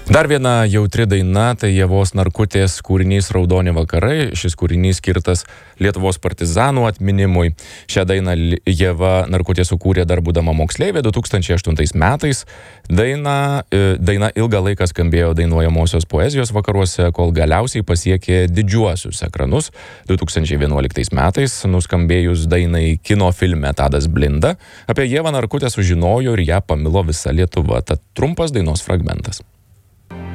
Dar viena jautri daina, tai Ievos Narkutės kūrinys Raudoni vakarai. Šis kūrinys skirtas Lietuvos partizanų atminimui. Šią dainą Ieva Narkutė sukūrė dar būdama moksleivė 2008 metais. Daina ilgą laiką skambėjo dainuojamosios poezijos vakaruose, kol galiausiai pasiekė didžiuosius ekranus 2011 metais, nuskambėjus dainai kino filme Tadas Blinda. Apie Ievą Narkutę sužinojo ir ją pamilo visa Lietuva. Tad trumpas dainos fragmentas.